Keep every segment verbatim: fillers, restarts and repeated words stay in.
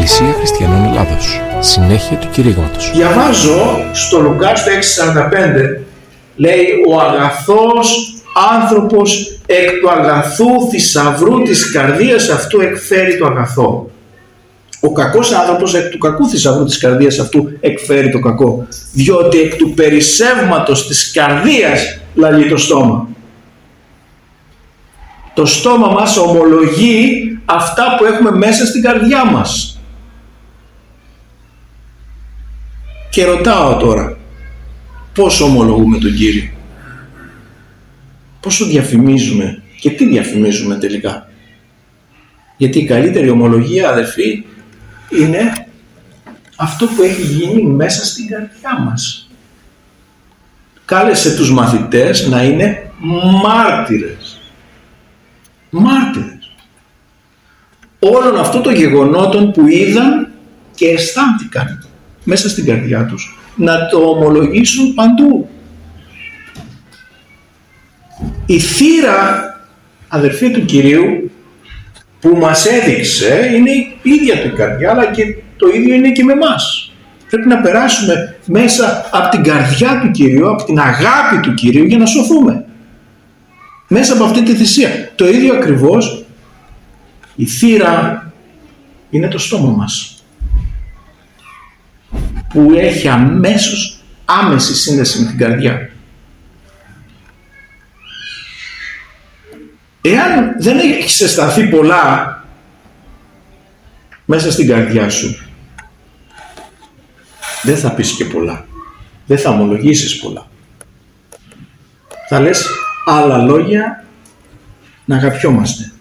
Εκκλησία Χριστιανών Ελλάδος. Συνέχεια του κηρύγματος. Διαβάζω στο Λουκά στο έξι σαράντα πέντε, λέει ο αγαθός άνθρωπος εκ του αγαθού θησαυρού της καρδίας αυτού εκφέρει το αγαθό. Ο κακός άνθρωπος εκ του κακού θησαυρού της καρδίας αυτού εκφέρει το κακό, διότι εκ του περισσεύματος της καρδίας λαλεί το στόμα. Το στόμα μας ομολογεί αυτά που έχουμε μέσα στην καρδιά μας. Και ρωτάω τώρα, πώς ομολογούμε τον Κύριο? Πόσο διαφημίζουμε και τι διαφημίζουμε τελικά? Γιατί η καλύτερη ομολογία, αδερφοί, είναι αυτό που έχει γίνει μέσα στην καρδιά μας. Κάλεσε τους μαθητές να είναι μάρτυρες. Μάρτυρες. Όλων αυτών των γεγονότων που είδαν και αισθάνθηκαν μέσα στην καρδιά τους, να το ομολογήσουν παντού. Η θύρα, αδερφοί του Κυρίου, που μας έδειξε είναι η ίδια του η καρδιά, αλλά και το ίδιο είναι και με εμάς. Πρέπει να περάσουμε μέσα από την καρδιά του Κυρίου, από την αγάπη του Κυρίου, για να σωθούμε. Μέσα από αυτή τη θυσία. Το ίδιο ακριβώς, η θύρα είναι το στόμα μας, που έχει αμέσως άμεση σύνδεση με την καρδιά. Εάν δεν έχεις αισθανθεί πολλά μέσα στην καρδιά σου, δεν θα πεις και πολλά, δεν θα ομολογήσεις πολλά. Θα λες άλλα λόγια να αγαπιόμαστε.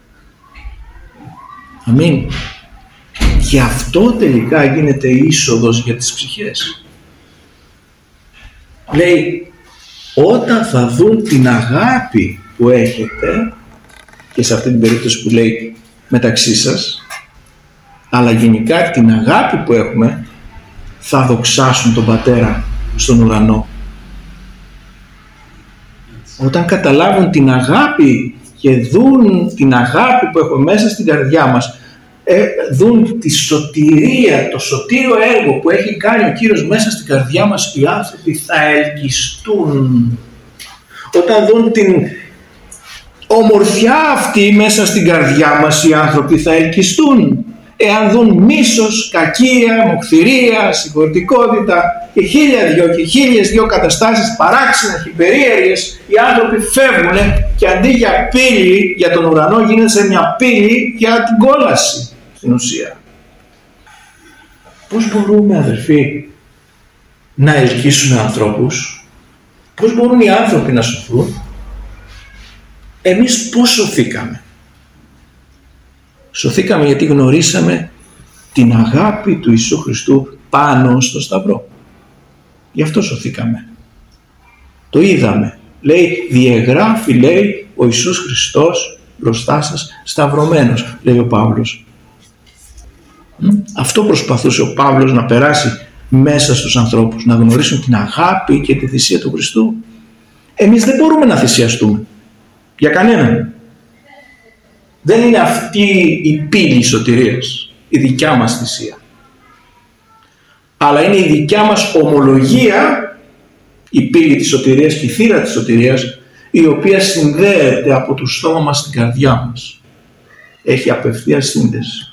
Αμήν. Και αυτό τελικά γίνεται είσοδος για τις ψυχές. Λέει, όταν θα δουν την αγάπη που έχετε, και σε αυτή την περίπτωση που λέει μεταξύ σας, αλλά γενικά την αγάπη που έχουμε, θα δοξάσουν τον Πατέρα στον ουρανό. Όταν καταλάβουν την αγάπη και δουν την αγάπη που έχουμε μέσα στην καρδιά μας, ε, δουν τη σωτηρία, το σωτήριο έργο που έχει κάνει ο Κύριος μέσα στην καρδιά μας, οι άνθρωποι θα ελκυστούν. Όταν δουν την ομορφιά αυτή μέσα στην καρδιά μας, οι άνθρωποι θα ελκυστούν. Εάν δουν μίσος, κακία, μοχθηρία, συγχωρητικότητα και χίλια δυο και χίλιες δυο καταστάσεις παράξενες και περίεργες, οι άνθρωποι φεύγουν και αντί για πύλη για τον ουρανό γίνεται σε μια πύλη για την κόλαση στην ουσία. Πώς μπορούμε, αδερφοί, να ελκύσουμε ανθρώπους? Πώς μπορούν οι άνθρωποι να σωθούν? Εμείς πώς σωθήκαμε? Σωθήκαμε γιατί γνωρίσαμε την αγάπη του Ιησού Χριστού πάνω στο Σταυρό. Γι' αυτό σωθήκαμε. Το είδαμε. Λέει, διεγράφει, λέει, ο Ιησούς Χριστός μπροστά σας σταυρωμένος, λέει ο Παύλος. Αυτό προσπαθούσε ο Παύλος να περάσει μέσα στους ανθρώπους, να γνωρίσουν την αγάπη και τη θυσία του Χριστού. Εμείς δεν μπορούμε να θυσιαστούμε για κανέναν. Δεν είναι αυτή η πύλη σωτηρίας, η δικιά μας θυσία. Αλλά είναι η δικιά μας ομολογία, η πύλη της σωτηρίας και η θύρα της σωτηρίας, η οποία συνδέεται από το στόμα μας στην καρδιά μας. Έχει απευθεία σύνδεση.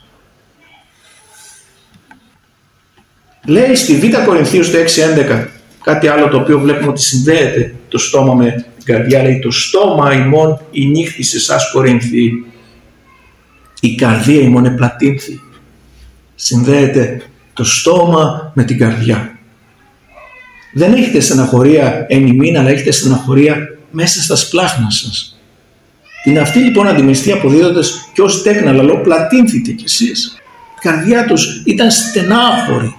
Λέει στη Β' Κορινθίους το έξι έντεκα κάτι άλλο το οποίο βλέπουμε ότι συνδέεται το στόμα με την καρδιά. Λέει, το στόμα ημών η νύχτη σε εσάς Κορίνθιοι, η καρδία ημών επλατύνθη. Συνδέεται το στόμα με την καρδιά. Δεν έχετε στεναχωρία εν ημίν, αλλά έχετε στεναχωρία μέσα στα σπλάχνα σας. Την αυτή λοιπόν αντιμεστή αποδίδοντας και ως τέκνα λαλό πλατύνθητε κι εσείς. Η καρδιά τους ήταν στενάχωρη,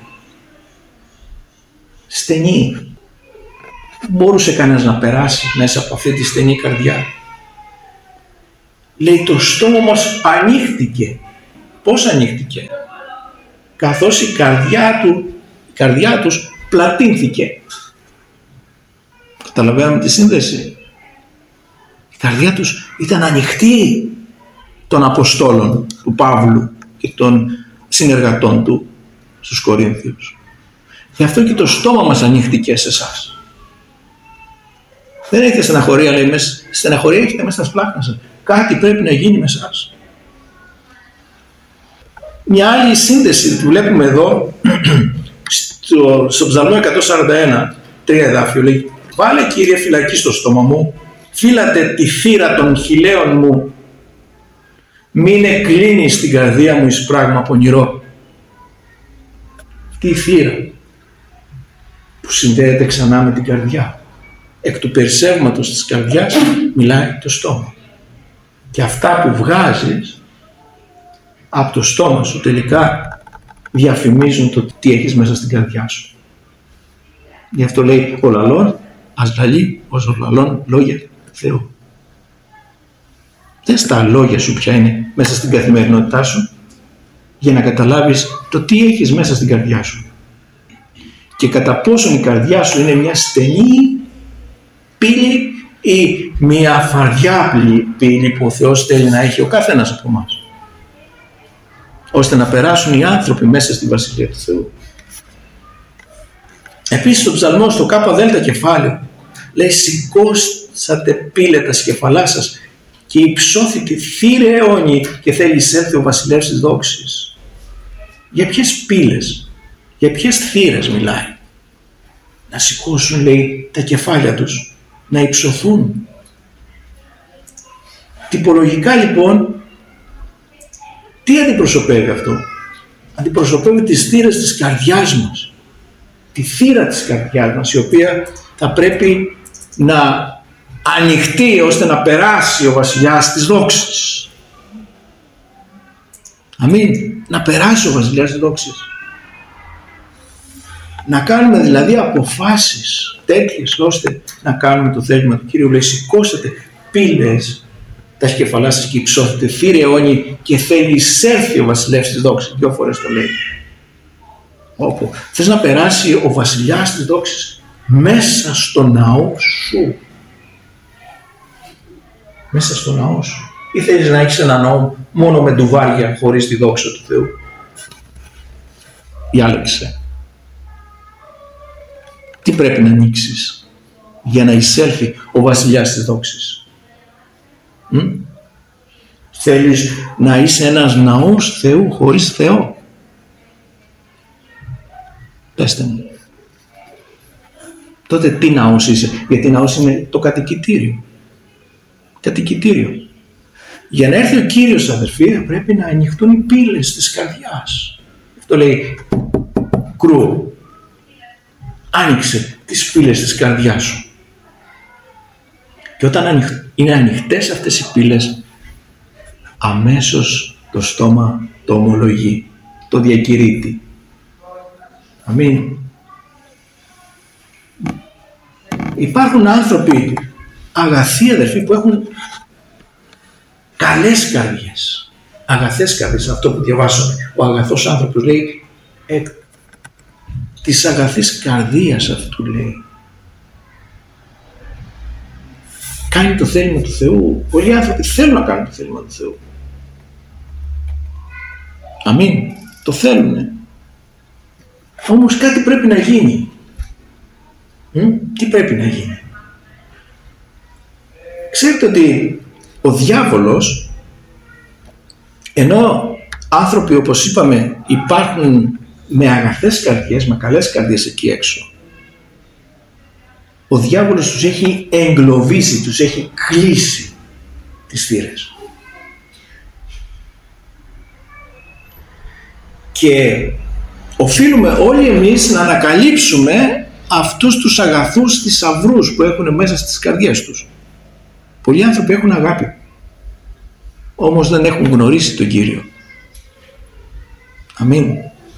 στενή. Μπορούσε κανένας να περάσει μέσα από αυτή τη στενή καρδιά. Λέει, το στόμα μας ανοίχτηκε. Πώς ανοίχτηκε? Καθώς η καρδιά, του, η καρδιά τους πλατύνθηκε. Καταλαβαίνουμε τη σύνδεση. Η καρδιά τους ήταν ανοιχτή των Αποστόλων του Παύλου και των συνεργατών του στους Κορίνθιους. Γι' αυτό και το στόμα μας ανοίχτηκε σε εσάς. Δεν έχετε στεναχωρία, λέει, μέσα, στεναχωρία έχετε μέσα στα σπλάχνα σας. Κάτι πρέπει να γίνει με εσάς. Μια άλλη σύνδεση που βλέπουμε εδώ στο, στο Ψαλμό εκατόν σαράντα ένα, τρία εδάφιο, λέει: βάλε, Κύριε, φυλακή στο στόμα μου, φύλατε τη θύρα των χειλαίων μου, μην εκκλίνεις την καρδία μου εις πράγμα πονηρό. Τι θύρα που συνδέεται ξανά με την καρδιά. Εκ του περισσεύματος της καρδιάς μιλάει το στόμα. Και αυτά που βγάζεις από το στόμα σου τελικά διαφημίζουν το τι έχεις μέσα στην καρδιά σου. Γι' αυτό λέει ο λαλών, ας λαλεί ως ο λαλών λόγια Θεού. Δες τα λόγια σου ποια είναι μέσα στην καθημερινότητά σου, για να καταλάβεις το τι έχεις μέσα στην καρδιά σου. Και κατά πόσον η καρδιά σου είναι μια στενή πύλη ή μια φαρδιά πύλη που ο Θεός θέλει να έχει ο καθένας από εμάς, ώστε να περάσουν οι άνθρωποι μέσα στη Βασιλεία του Θεού. Επίσης στο ψαλμό, στο ΚΔ κεφάλαιο, λέει: σηκώσατε πύλε τα σκεφαλά σας και υψώθητη θύρε αιώνιοι και θέλει εισέλθει ο βασιλεύς της δόξης. Για ποιες πύλες, για ποιες θύρες μιλάει? Να σηκώσουν, λέει, τα κεφάλια τους, να υψωθούν. Τυπολογικά λοιπόν, τι αντιπροσωπεύει αυτό? Αντιπροσωπεύει τις θύρες της καρδιάς μας. Τη θύρα της καρδιάς μας, η οποία θα πρέπει να ανοιχτεί ώστε να περάσει ο βασιλιάς της δόξης. Αμήν. Να περάσει ο βασιλιάς της δόξης. Να κάνουμε δηλαδή αποφάσεις τέτοιες ώστε να κάνουμε το θέλημα του Κύριου. Λέει: σηκώσατε πύλες τα σκεφαλά σας και υψώθητε θύρε αιώνιοι και θέλει εισέλθει ο βασιλεύς της δόξης. Δυο φορές το λέει. Όπου θες να περάσει ο βασιλιάς της δόξης μέσα στο ναό σου. Μέσα στο ναό σου. Ή θέλεις να έχεις ένα ναό μόνο με ντουβάρια χωρίς τη δόξα του Θεού? Διάλεξε. Τι πρέπει να ανοίξεις για να εισέλθει ο βασιλιάς της δόξης? Μ? Θέλεις να είσαι ένας ναός Θεού χωρίς Θεό? Πέστε μου. Τότε τι ναός είσαι? Γιατί ναός είναι το κατοικητήριο. Κατοικητήριο. Για να έρθει ο Κύριος, αδερφοί, πρέπει να ανοιχτούν οι πύλες της καρδιάς. Αυτό λέει κρούω. Άνοιξε τις πύλες της καρδιάς σου. Και όταν είναι ανοιχτές αυτές οι πύλες, αμέσως το στόμα το ομολογεί, το διακηρύττει. Αμήν. Υπάρχουν άνθρωποι αγαθοί, αδερφοί, που έχουν καλές καρδιές. Αγαθές καρδιές, αυτό που διαβάσαμε. Ο αγαθός άνθρωπος λέει εκ της αγαθής καρδίας αυτού, λέει. Κάνει το θέλημα του Θεού. Πολλοί άνθρωποι θέλουν να κάνουν το θέλημα του Θεού. Αμήν. Το θέλουνε. Όμως κάτι πρέπει να γίνει. Μ? Τι πρέπει να γίνει? Ξέρετε ότι ο διάβολος, ενώ άνθρωποι, όπως είπαμε, υπάρχουν με αγαθές καρδιές, με καλές καρδιές εκεί έξω, ο διάβολος τους έχει εγκλωβίσει, τους έχει κλείσει τις θύρες. Και οφείλουμε όλοι εμείς να ανακαλύψουμε αυτούς τους αγαθούς θησαυρούς που έχουν μέσα στις καρδιές τους. Πολλοί άνθρωποι έχουν αγάπη, όμως δεν έχουν γνωρίσει τον Κύριο. Αμήν.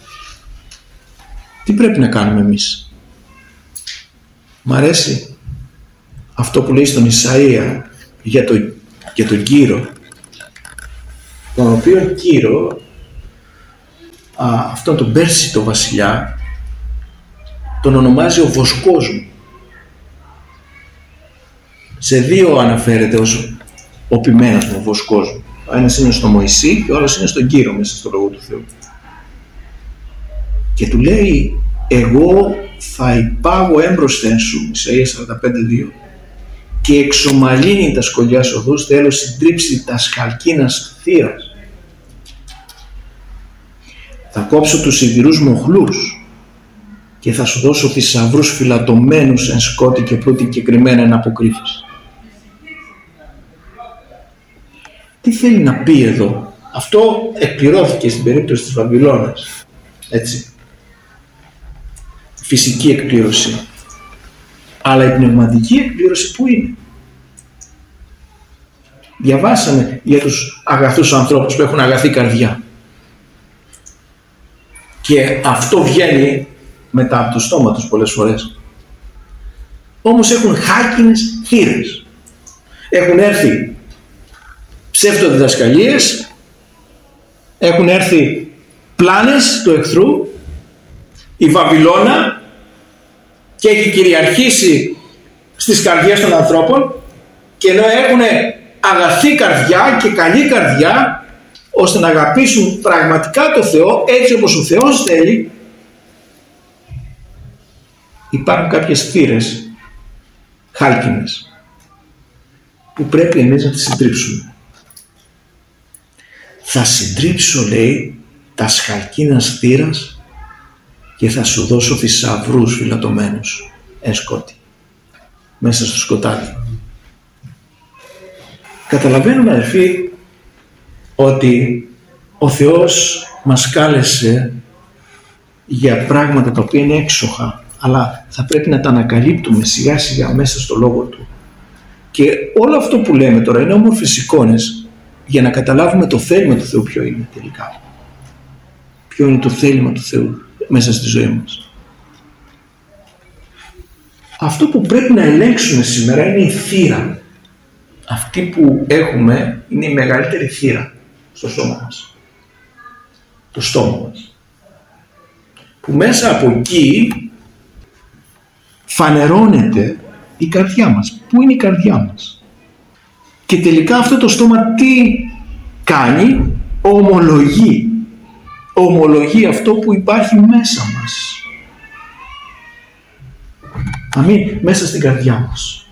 Τι πρέπει να κάνουμε εμείς? Μ' αρέσει αυτό που λέει στον Ισαΐα για, το, για τον Κύρο, τον οποίο Κύρο, α, αυτόν τον Πέρσιτο βασιλιά, τον ονομάζει ο βοσκός μου. Σε δύο αναφέρεται ως ο ποιμένος μου, ο βοσκός μου. Ο ένας είναι στο Μωυσή και ο άλλος είναι στον Κύρο μέσα στο Λόγο του Θεού. και του λέει, εγώ θα υπάγω έμπροσθεν σου, Ισαΐας σαράντα πέντε δύο, και εξομαλύνει τα σκολιάς οδούς, θέλω συντρίψει τα σχαλκίνας θύρας. Θα κόψω τους σιδηρούς μοχλούς και θα σου δώσω θησαυρούς φυλατωμένους εν σκότη και πλούτη και κρυμμένα εν αποκρύφες. Τι θέλει να πει εδώ? Αυτό εκπληρώθηκε στην περίπτωση της Βαβυλώνας, έτσι. Φυσική εκπλήρωση. Αλλά η πνευματική εκπλήρωση πού είναι? Διαβάσαμε για τους αγαθούς ανθρώπους που έχουν αγαθή καρδιά. Και αυτό βγαίνει μετά από το στόμα τους πολλές φορές. Όμως έχουν χάκινες θύρες. Έχουν έρθει ψεύτοδιδασκαλίες, έχουν έρθει πλάνες του εχθρού, η Βαβυλώνα, και έχει κυριαρχήσει στις καρδιές των ανθρώπων, και ενώ έχουν αγαθή καρδιά και καλή καρδιά, ώστε να αγαπήσουν πραγματικά το Θεό έτσι όπως ο Θεός θέλει, υπάρχουν κάποιες θύρες χάλκινες που πρέπει εμείς να τις συντρίψουμε. Θα συντρίψω, λέει, τα σχαλκίνας θύρας και θα σου δώσω θησαυρούς φυλατωμένους εν σκότη, μέσα στο σκοτάδι. Καταλαβαίνουμε, αδελφοί, ότι ο Θεός μας κάλεσε για πράγματα τα οποία είναι έξοχα, αλλά θα πρέπει να τα ανακαλύπτουμε σιγά σιγά μέσα στο Λόγο Του. Και όλο αυτό που λέμε τώρα είναι όμορφες εικόνες για να καταλάβουμε το θέλημα του Θεού ποιο είναι τελικά. Ποιο είναι το θέλημα του Θεού μέσα στη ζωή μας. Αυτό που πρέπει να ελέγξουμε σήμερα είναι η θύρα. Αυτή που έχουμε είναι η μεγαλύτερη θύρα στο σώμα μας. Το στόμα μας. Που μέσα από εκεί φανερώνεται η καρδιά μας. Πού είναι η καρδιά μας? Και τελικά αυτό το στόμα τι κάνει? Ομολογεί. Ομολογεί αυτό που υπάρχει μέσα μας. Αμήν, μέσα στην καρδιά μας.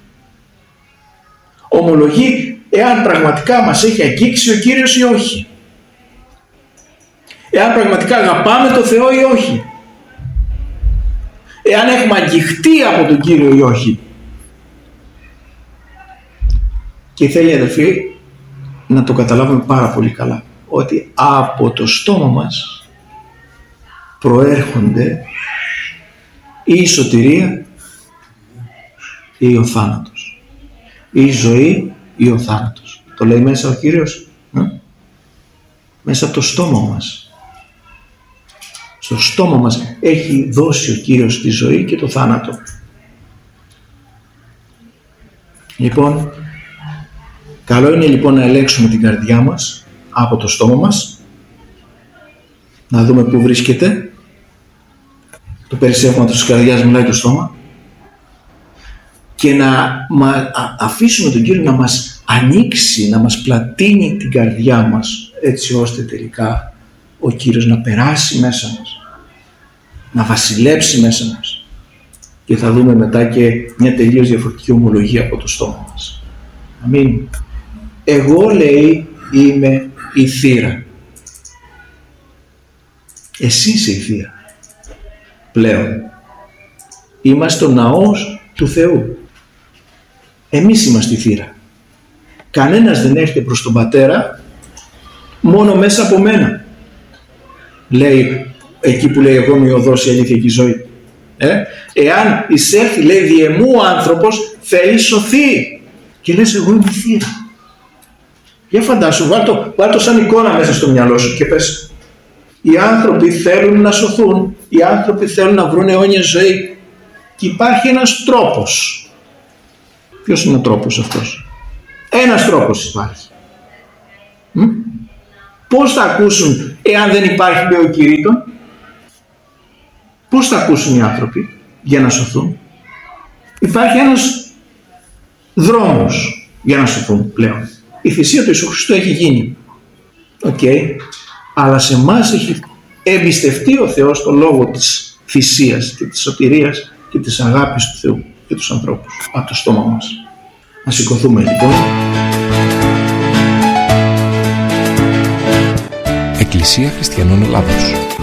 Ομολογεί εάν πραγματικά μας έχει αγγίξει ο Κύριος ή όχι. Εάν πραγματικά αγαπάμε το Θεό ή όχι. Εάν έχουμε αγγιχτεί από τον Κύριο ή όχι. Και θέλει, αδελφοί, να το καταλάβουμε πάρα πολύ καλά, ότι από το στόμα μας προέρχονται ή η σωτηρία ή ο θάνατος, ή η ζωή ή ο θάνατος. Το λέει μέσα ο Κύριος, ε? μέσα από το στόμα μας. Στο στόμα μας έχει δώσει ο Κύριος τη ζωή και το θάνατο. Λοιπόν, καλό είναι λοιπόν να ελέγξουμε την καρδιά μας από το στόμα μας, να δούμε πού βρίσκεται. Το περισσεύμα της καρδιάς μιλάει το στόμα, και να αφήσουμε τον Κύριο να μας ανοίξει, να μας πλατείνει την καρδιά μας, έτσι ώστε τελικά ο Κύριος να περάσει μέσα μας, να βασιλέψει μέσα μας, και θα δούμε μετά και μια τελείως διαφορετική ομολογία από το στόμα μας. Αμήν. Εγώ, λέει, είμαι η θύρα. Εσύ είσαι η θύρα. Πλέον είμαστε ο ναός του Θεού. Εμείς είμαστε η θύρα. Κανένας δεν έρχεται προς τον Πατέρα μόνο μέσα από μένα. Λέει εκεί που λέει εγώ είμαι η οδός, η αλήθεια και η ζωή. Ε? Εάν εισέλθει, λέει, διεμού ο άνθρωπος, θέλει σωθεί. Και λες εγώ είμαι η θύρα. Για φαντάσου, βάλ το, βάλ το σαν εικόνα μέσα στο μυαλό σου και πες, οι άνθρωποι θέλουν να σωθούν, οι άνθρωποι θέλουν να βρουν αιώνια ζωή, και υπάρχει ένας τρόπος. Ποιος είναι ο τρόπος αυτός? Ένας τρόπος υπάρχει. Μ? Πώς θα ακούσουν εάν δεν υπάρχει, λέει ο Κηρύττων? Πώς θα ακούσουν οι άνθρωποι για να σωθούν? Υπάρχει ένας δρόμος για να σωθούν πλέον. Η θυσία του Ιησού Χριστού έχει γίνει. Οκ. Okay. Αλλά σε εμάς έχει εμπιστευτεί ο Θεός το λόγο της θυσίας και της σωτηρίας και της αγάπης του Θεού για τους ανθρώπους από το στόμα μας. Να σηκωθούμε λοιπόν. Εκκλησία Χριστιανών Ελλάδος.